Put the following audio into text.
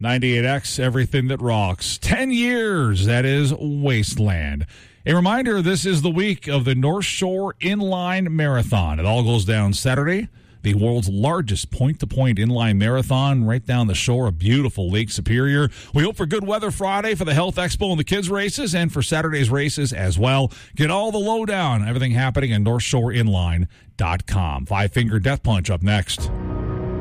98X, everything that rocks. 10 years, that is Wasteland. A reminder, this is the week of the North Shore Inline Marathon. It all goes down Saturday. The world's largest point-to-point inline marathon right down the shore of beautiful Lake Superior. We hope for good weather Friday for the Health Expo and the kids' races and for Saturday's races as well. Get all the lowdown, everything happening at NorthShoreInline.com. Five Finger Death Punch up next.